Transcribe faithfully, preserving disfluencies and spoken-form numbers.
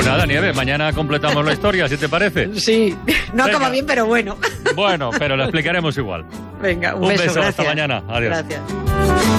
Pues nada, Nieves, mañana completamos la historia, ¿si te parece? Sí, no Venga. acaba bien, pero bueno. Bueno, pero la explicaremos igual. Venga, un, Un beso, beso, gracias. hasta mañana. Adiós. Gracias.